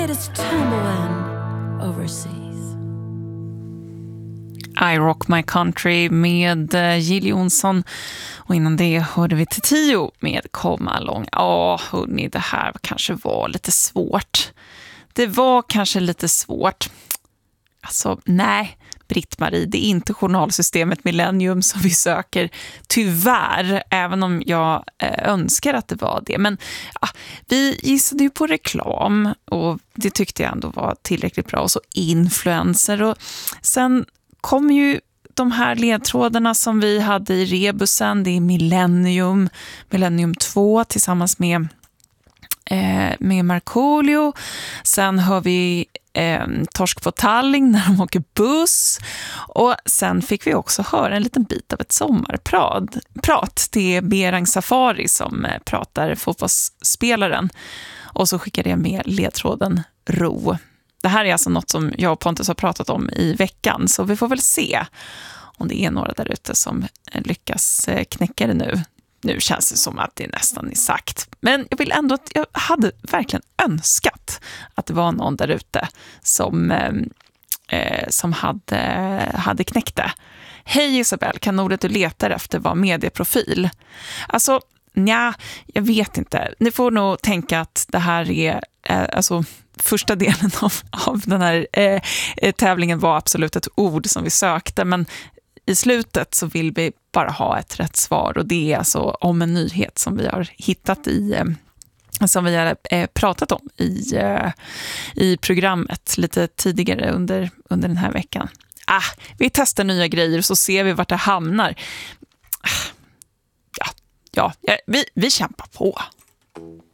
it's tumbling overseas. I Rock My Country med Jill Johnson. Och innan det hörde vi till 10 med Come Along. Ja, hörni, det här kanske var lite svårt. Det var kanske lite svårt. Alltså, nej, Britt-Marie, det är inte journalsystemet Millennium som vi söker. Tyvärr, även om jag önskar att det var det. Men vi gissade ju på reklam och det tyckte jag ändå var tillräckligt bra. Och så influencer och sen kom ju de här ledtrådarna som vi hade i rebusen. Det är Millennium 2 tillsammans med Markoolio. Sen hör vi Torsk på Tallinn när de åker buss. Och sen fick vi också höra en liten bit av ett sommarprat. Det är Berang Safari som pratar fotbollsspelaren. Och så skickade jag med ledtråden ro. Det här är alltså något som jag och Pontus har pratat om i veckan. Så vi får väl se om det är några där ute som lyckas knäcka det nu. Nu känns det som att det nästan är sagt. Men jag vill ändå att jag hade verkligen önskat att det var någon där ute som hade knäckt det. Hej Isabel, kan ordet du letar efter vara medieprofil? Alltså, nja, jag vet inte. Ni får nog tänka att det här är alltså första delen av den här tävlingen var absolut ett ord som vi sökte, men i slutet så vill vi bara ha ett rätt svar och det är alltså om en nyhet som vi har hittat som vi har pratat om i programmet lite tidigare under den här veckan. Vi testar nya grejer och så ser vi vart det hamnar. Vi kämpar på.